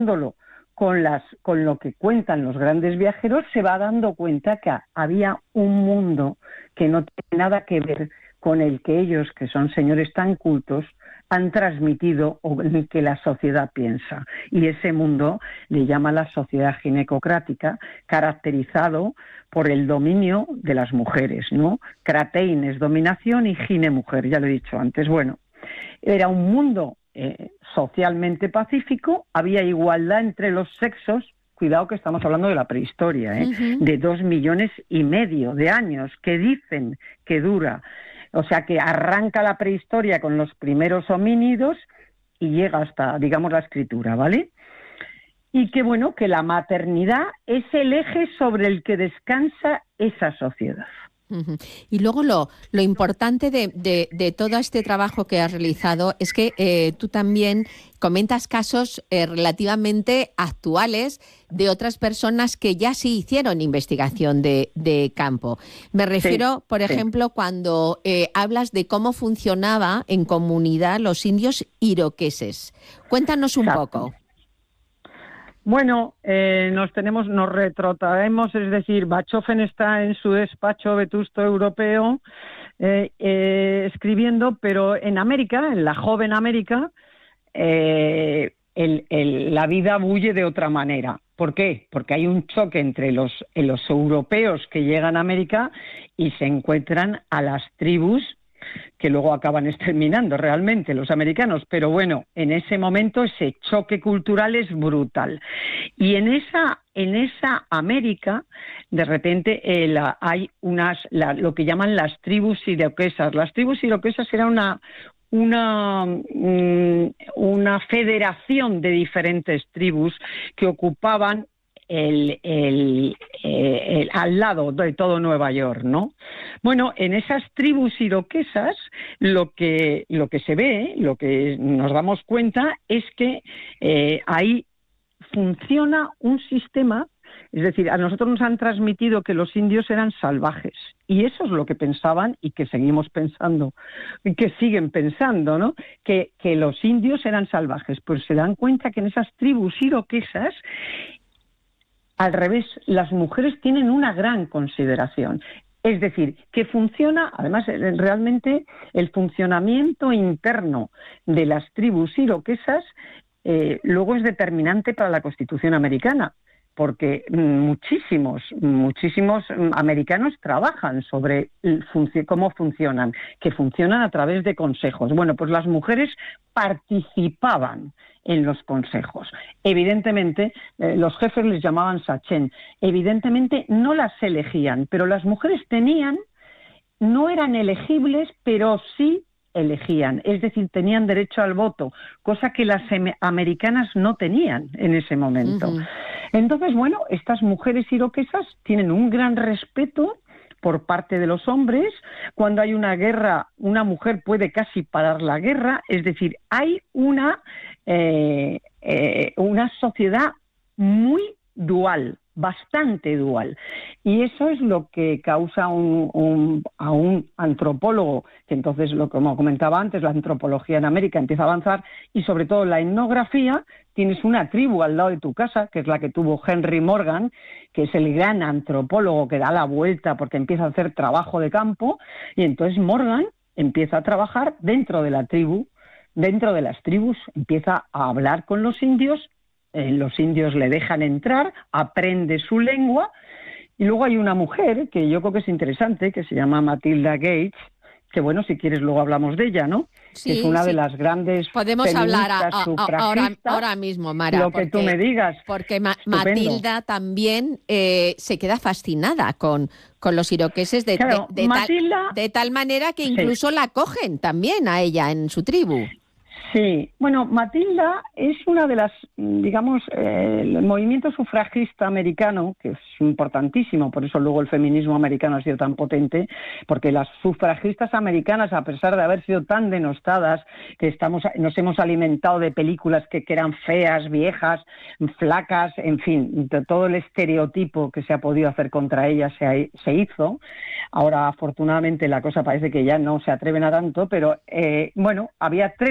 con lo que cuentan los grandes viajeros, se va dando cuenta que había un mundo que no tiene nada que ver con el que ellos, que son señores tan cultos, han transmitido o en el que la sociedad piensa. Y ese mundo le llama la sociedad ginecocrática, caracterizado por el dominio de las mujeres, ¿no? Kratein es dominación y gine mujer, ya lo he dicho antes. Bueno, era un mundo socialmente pacífico, había igualdad entre los sexos. Cuidado que estamos hablando de la prehistoria, de 2,5 millones de años, que dicen que dura. O sea, que arranca la prehistoria con los primeros homínidos y llega hasta, digamos, la escritura, ¿vale? Y que, bueno, que la maternidad es el eje sobre el que descansa esa sociedad. Y luego lo importante de todo este trabajo que has realizado es que tú también comentas casos relativamente actuales de otras personas que ya sí hicieron investigación de campo. Me refiero, por ejemplo, cuando hablas de cómo funcionaba en comunidad los indios iroqueses. Cuéntanos un poco. Bueno, nos retrotraemos, es decir, Bachofen está en su despacho vetusto europeo escribiendo, pero en América, en la joven América, la vida bulle de otra manera. ¿Por qué? Porque hay un choque entre los europeos que llegan a América y se encuentran a las tribus que luego acaban exterminando realmente los americanos, pero bueno, en ese momento ese choque cultural es brutal. Y en esa América, de repente hay lo que llaman las tribus iroquesas. Las tribus iroquesas era una federación de diferentes tribus que ocupaban al lado de todo Nueva York, ¿no? Bueno, en esas tribus iroquesas lo que se ve, lo que nos damos cuenta es que ahí funciona un sistema. Es decir, a nosotros nos han transmitido que los indios eran salvajes, y eso es lo que pensaban y que seguimos pensando, y que siguen pensando, ¿no? Que los indios eran salvajes. Pues se dan cuenta que en esas tribus iroquesas, al revés, las mujeres tienen una gran consideración. Es decir, que funciona, además, realmente el funcionamiento interno de las tribus iroquesas luego es determinante para la Constitución americana, porque muchísimos americanos trabajan sobre cómo funcionan, que funcionan a través de consejos. Bueno, pues las mujeres participaban en los consejos. Evidentemente, los jefes les llamaban sachem. Evidentemente no las elegían, pero las mujeres no eran elegibles, pero sí elegían, es decir, tenían derecho al voto, cosa que las americanas no tenían en ese momento. Entonces, bueno, estas mujeres iroquesas tienen un gran respeto por parte de los hombres. Cuando hay una guerra, una mujer puede casi parar la guerra. Es decir, hay una sociedad muy dual, bastante dual. Y eso es lo que causa a un antropólogo, que entonces, como comentaba antes, la antropología en América empieza a avanzar, y sobre todo la etnografía. Tienes una tribu al lado de tu casa, que es la que tuvo Henry Morgan, que es el gran antropólogo que da la vuelta porque empieza a hacer trabajo de campo, y entonces Morgan empieza a trabajar dentro de la tribu, dentro de las tribus, empieza a hablar con los indios le dejan entrar, aprende su lengua, y luego hay una mujer que yo creo que es interesante, que se llama Matilda Gates, que bueno, si quieres luego hablamos de ella, ¿no? Sí, es una de las grandes podemos hablar sufragistas, ahora mismo, Mara. Lo que tú me digas. Porque Matilda también se queda fascinada con los iroqueses de tal manera que incluso la acogen también a ella en su tribu. Sí, bueno, Matilda es una de las, digamos, el movimiento sufragista americano, que es importantísimo, por eso luego el feminismo americano ha sido tan potente, porque las sufragistas americanas, a pesar de haber sido tan denostadas, que nos hemos alimentado de películas que eran feas, viejas, flacas, en fin, de todo el estereotipo que se ha podido hacer contra ellas se hizo. Ahora, afortunadamente, la cosa parece que ya no se atreven a tanto, pero bueno, había 3 mujeres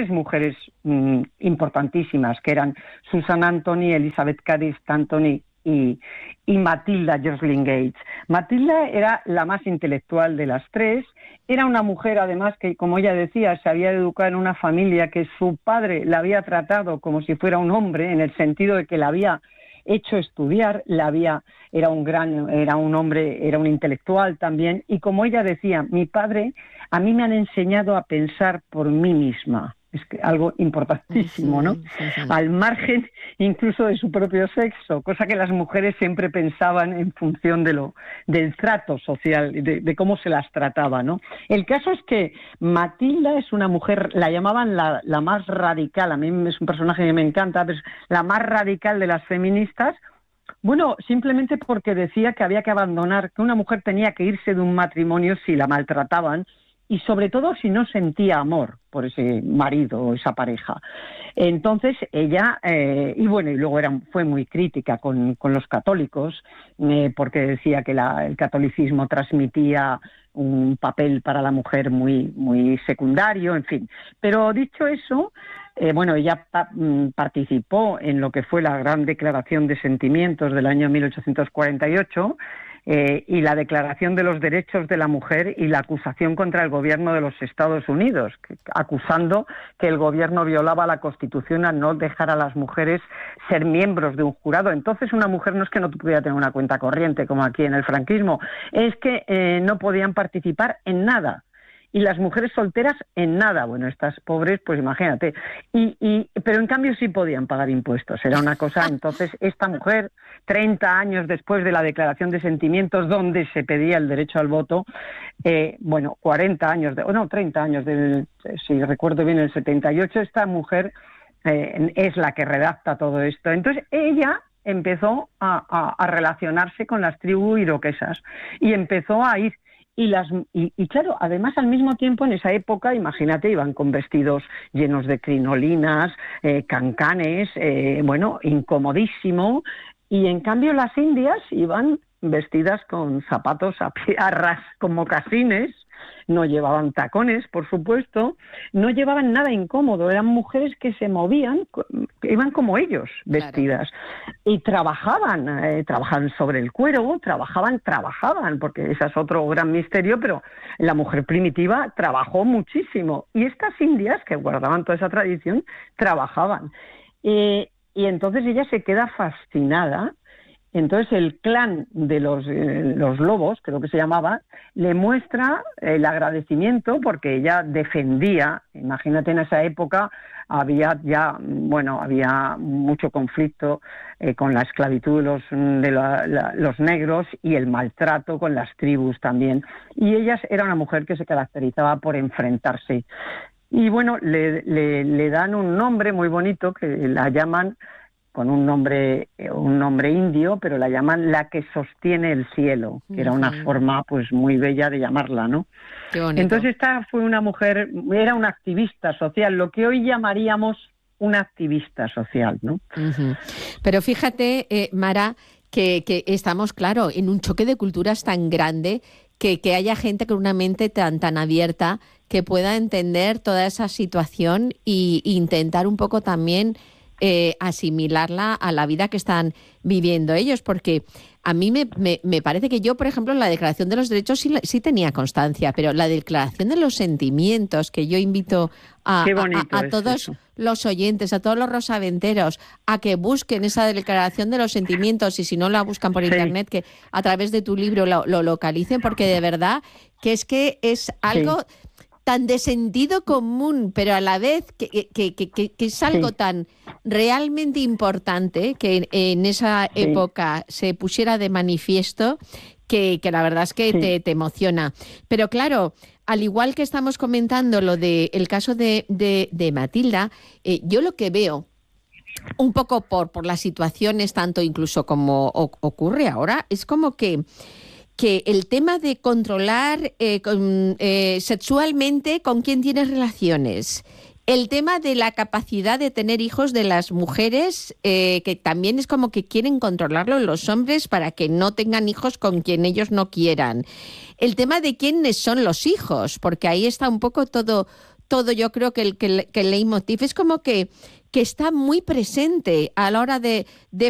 mujeres importantísimas, que eran Susan Anthony, Elizabeth Cady Stanton y Matilda Joslyn Gates. Matilda era la más intelectual de las tres, era una mujer además que, como ella decía, se había educado en una familia que su padre la había tratado como si fuera un hombre, en el sentido de que la había hecho estudiar, era un hombre, era un intelectual también, y como ella decía, mi padre, a mí me han enseñado a pensar por mí misma. Es que algo importantísimo, ¿no? Al margen incluso de su propio sexo, cosa que las mujeres siempre pensaban en función del trato social, de cómo se las trataba, ¿no? El caso es que Matilda es una mujer, la llamaban la más radical, a mí es un personaje que me encanta, pero es la más radical de las feministas. Bueno, simplemente porque decía que había que abandonar, que una mujer tenía que irse de un matrimonio si la maltrataban, y sobre todo si no sentía amor por ese marido o esa pareja. Entonces ella, y luego fue muy crítica con los católicos, porque decía que el catolicismo transmitía un papel para la mujer muy, muy secundario, en fin. Pero dicho eso, ella participó en lo que fue la Gran Declaración de Sentimientos del año 1848, y la Declaración de los Derechos de la Mujer y la acusación contra el gobierno de los Estados Unidos, acusando que el gobierno violaba la Constitución al no dejar a las mujeres ser miembros de un jurado. Entonces una mujer no es que no pudiera tener una cuenta corriente como aquí en el franquismo, es que no podían participar en nada. Y las mujeres solteras en nada. Bueno, estas pobres, pues imagínate. Pero en cambio sí podían pagar impuestos. Era una cosa. Entonces, esta mujer, 30 años después de la Declaración de Sentimientos, donde se pedía el derecho al voto, 30 años, si recuerdo bien, el 78, esta mujer es la que redacta todo esto. Entonces, ella empezó a relacionarse con las tribus iroquesas y empezó a ir. Y claro, además al mismo tiempo en esa época, imagínate, iban con vestidos llenos de crinolinas, cancanes, incomodísimo, y en cambio las indias iban vestidas con zapatos a ras, con mocasines, no llevaban tacones, por supuesto, no llevaban nada incómodo, eran mujeres que se movían, iban como ellos, vestidas, claro. Y trabajaban sobre el cuero, trabajaban, porque ese es otro gran misterio, pero la mujer primitiva trabajó muchísimo, y estas indias, que guardaban toda esa tradición, trabajaban. Y entonces ella se queda fascinada. Entonces el clan de los lobos, creo que se llamaba, le muestra el agradecimiento porque ella defendía, imagínate en esa época había mucho conflicto con la esclavitud de los negros y el maltrato con las tribus también. Y ella era una mujer que se caracterizaba por enfrentarse. Y le dan un nombre muy bonito que la llaman con un nombre indio, pero la llaman la que sostiene el cielo, que era una forma pues muy bella de llamarla, ¿no? Qué bonito. Entonces esta fue una mujer, era una activista social, lo que hoy llamaríamos una activista social, ¿no? Uh-huh. Pero fíjate, Mara, que estamos, claro, en un choque de culturas tan grande que haya gente con una mente tan abierta que pueda entender toda esa situación e intentar un poco también asimilarla a la vida que están viviendo ellos, porque a mí me parece que yo, por ejemplo, en la Declaración de los Derechos sí tenía constancia, pero la Declaración de los Sentimientos, que yo invito a todos los oyentes, a todos los rosaventeros, a que busquen esa Declaración de los Sentimientos, y si no la buscan por internet, que a través de tu libro lo localicen, porque de verdad que es algo tan de sentido común, pero a la vez que es algo tan realmente importante que en esa época se pusiera de manifiesto, que la verdad es que te emociona. Pero claro, al igual que estamos comentando el caso de Matilda, yo lo que veo un poco por las situaciones, tanto incluso como ocurre ahora, es como que el tema de controlar sexualmente con quién tienes relaciones, el tema de la capacidad de tener hijos de las mujeres, que también es como que quieren controlarlo los hombres para que no tengan hijos con quien ellos no quieran, el tema de quiénes son los hijos, porque ahí está un poco todo todo, yo creo que el leitmotiv es como que está muy presente a la hora de